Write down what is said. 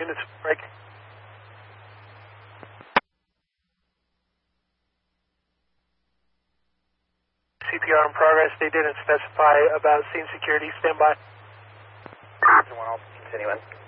minutes break. CPR in progress. They didn't specify about scene security. Stand by. Continuing.